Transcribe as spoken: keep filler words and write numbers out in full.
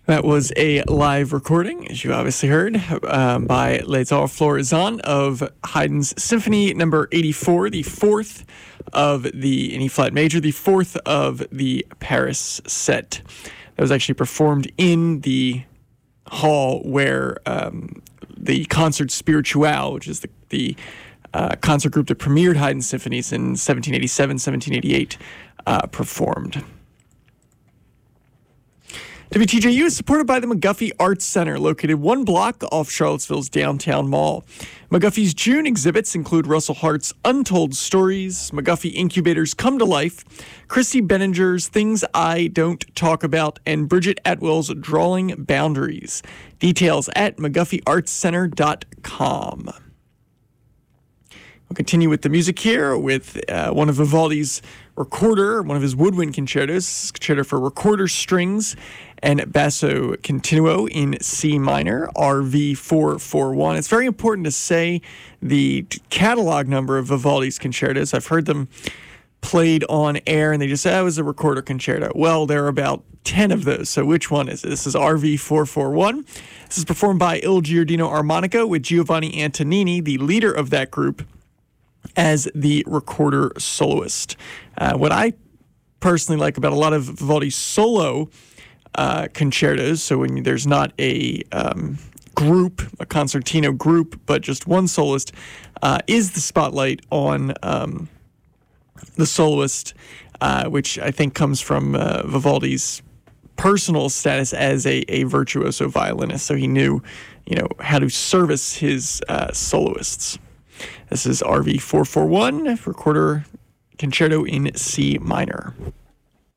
That was a live recording, as you obviously heard, um, by Lézard Florizan of Haydn's Symphony Number eighty-four, the fourth of the in E-flat major, the fourth of the Paris set. That was actually performed in the hall where um, the Concert Spiritual, which is the, the uh, concert group that premiered Haydn's symphonies in seventeen eighty-seven, seventeen eighty-eight, uh, performed. W T J U is supported by the McGuffey Arts Center, located one block off Charlottesville's downtown mall. McGuffey's June exhibits include Russell Hart's Untold Stories, McGuffey Incubator's Come to Life, Christy Benninger's Things I Don't Talk About, and Bridget Atwell's Drawing Boundaries. Details at mcguffey arts center dot com. We'll continue with the music here with uh, one of Vivaldi's recorder, one of his woodwind concertos, concerto for recorder strings and basso continuo in C minor, R V four forty-one. It's very important to say the catalog number of Vivaldi's concertos. I've heard them played on air, and they just say, oh, it was a recorder concerto. Well, there are about ten of those, so which one is it? This is R V four forty-one. This is performed by Il Giardino Armonica with Giovanni Antonini, the leader of that group, as the recorder soloist. Uh, what I personally like about a lot of Vivaldi's solo uh, concertos, so when there's not a um, group, a concertino group, but just one soloist, uh, is the spotlight on um, the soloist, uh, which I think comes from uh, Vivaldi's personal status as a, a virtuoso violinist. So he knew, you know, how to service his uh, soloists. This is R V four forty-one, recorder concerto in C minor.